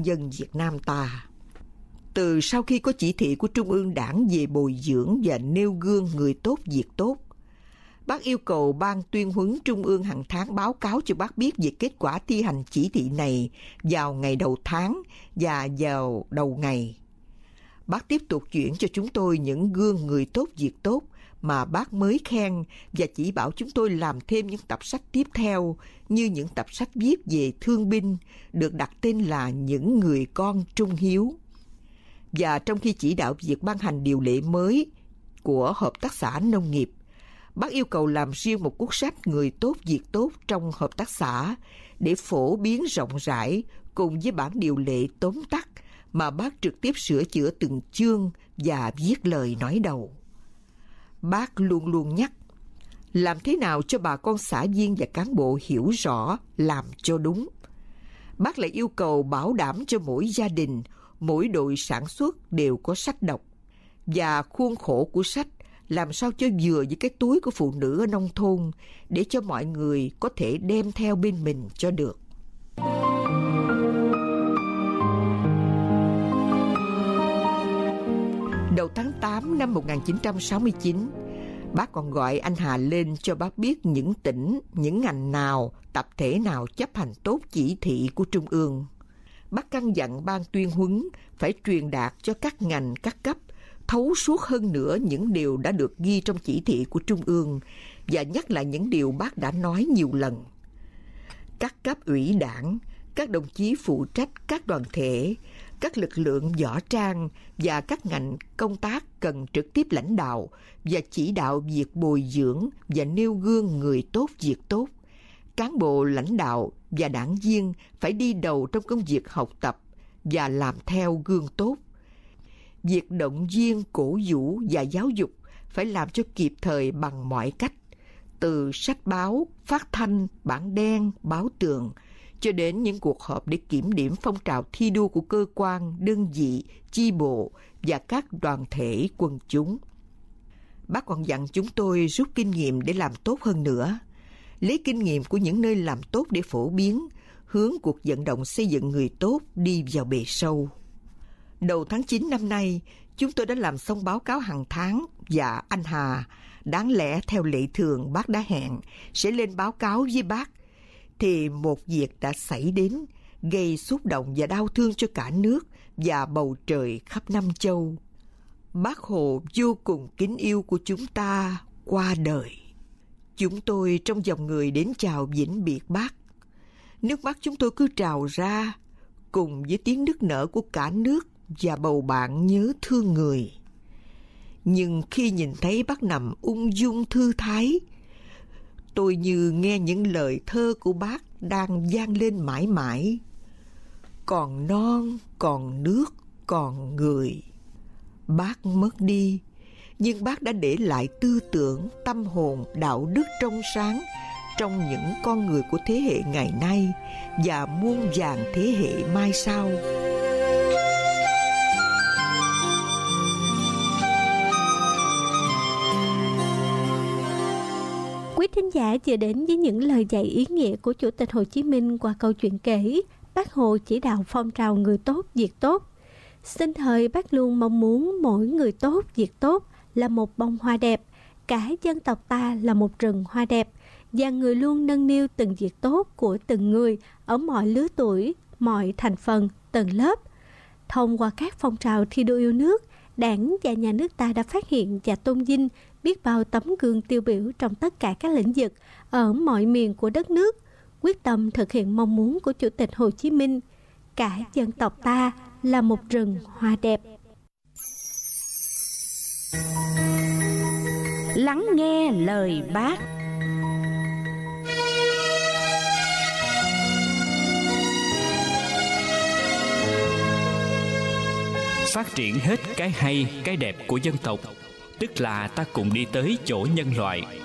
nhân dân Việt Nam ta. Từ sau khi có chỉ thị của Trung ương Đảng về bồi dưỡng và nêu gương người tốt việc tốt, Bác yêu cầu Ban tuyên huấn Trung ương hàng tháng báo cáo cho Bác biết về kết quả thi hành chỉ thị này vào ngày đầu tháng và vào đầu ngày. Bác tiếp tục chuyển cho chúng tôi những gương người tốt việc tốt mà Bác mới khen và chỉ bảo chúng tôi làm thêm những tập sách tiếp theo, như những tập sách viết về thương binh được đặt tên là Những người con trung hiếu. Và trong khi chỉ đạo việc ban hành điều lệ mới của hợp tác xã nông nghiệp, Bác yêu cầu làm riêng một cuốn sách Người tốt việc tốt trong hợp tác xã để phổ biến rộng rãi cùng với bản điều lệ tóm tắt mà Bác trực tiếp sửa chữa từng chương và viết lời nói đầu. Bác luôn luôn nhắc, làm thế nào cho bà con xã viên và cán bộ hiểu rõ, làm cho đúng. Bác lại yêu cầu bảo đảm cho mỗi gia đình, mỗi đội sản xuất đều có sách đọc, và khuôn khổ của sách làm sao cho vừa với cái túi của phụ nữ ở nông thôn để cho mọi người có thể đem theo bên mình cho được. Đầu tháng 8 năm 1969, Bác còn gọi anh Hà lên cho Bác biết những tỉnh, những ngành nào, tập thể nào chấp hành tốt chỉ thị của Trung ương. Bác căn dặn Ban tuyên huấn phải truyền đạt cho các ngành, các cấp thấu suốt hơn nữa những điều đã được ghi trong chỉ thị của Trung ương và nhắc lại những điều Bác đã nói nhiều lần. Các cấp ủy Đảng, các đồng chí phụ trách các đoàn thể, các lực lượng võ trang và các ngành công tác cần trực tiếp lãnh đạo và chỉ đạo việc bồi dưỡng và nêu gương người tốt việc tốt. Cán bộ lãnh đạo và đảng viên phải đi đầu trong công việc học tập và làm theo gương tốt. Việc động viên, cổ vũ và giáo dục phải làm cho kịp thời bằng mọi cách, từ sách báo, phát thanh, bảng đen, báo tường, cho đến những cuộc họp để kiểm điểm phong trào thi đua của cơ quan, đơn vị, chi bộ và các đoàn thể quần chúng. Bác còn dặn chúng tôi rút kinh nghiệm để làm tốt hơn nữa, lấy kinh nghiệm của những nơi làm tốt để phổ biến, hướng cuộc vận động xây dựng người tốt đi vào bề sâu. Đầu tháng 9 năm nay, chúng tôi đã làm xong báo cáo hàng tháng và anh Hà, đáng lẽ theo lệ thường Bác đã hẹn, sẽ lên báo cáo với Bác. Thì một việc đã xảy đến, gây xúc động và đau thương cho cả nước và bầu trời khắp năm châu. Bác Hồ vô cùng kính yêu của chúng ta qua đời. Chúng tôi trong dòng người đến chào vĩnh biệt Bác. Nước mắt chúng tôi cứ trào ra, cùng với tiếng nức nở của cả nước và bầu bạn nhớ thương người. Nhưng khi nhìn thấy Bác nằm ung dung thư thái, tôi như nghe những lời thơ của Bác đang vang lên mãi mãi. Còn non, còn nước, còn người. Bác mất đi, nhưng Bác đã để lại tư tưởng, tâm hồn, đạo đức trong sáng trong những con người của thế hệ ngày nay và muôn vàn thế hệ mai sau. Quý thính giả vừa đến với những lời dạy ý nghĩa của Chủ tịch Hồ Chí Minh qua câu chuyện kể Bác Hồ chỉ đạo phong trào người tốt, việc tốt. Sinh thời Bác luôn mong muốn mỗi người tốt, việc tốt là một bông hoa đẹp, cả dân tộc ta là một rừng hoa đẹp, và người luôn nâng niu từng việc tốt của từng người ở mọi lứa tuổi, mọi thành phần, tầng lớp. Thông qua các phong trào thi đua yêu nước, Đảng và Nhà nước ta đã phát hiện và tôn vinh biết bao tấm gương tiêu biểu trong tất cả các lĩnh vực ở mọi miền của đất nước, quyết tâm thực hiện mong muốn của Chủ tịch Hồ Chí Minh, cả dân tộc ta là một rừng hoa đẹp. Lắng nghe lời Bác. Phát triển hết cái hay, cái đẹp của dân tộc, tức là ta cùng đi tới chỗ nhân loại.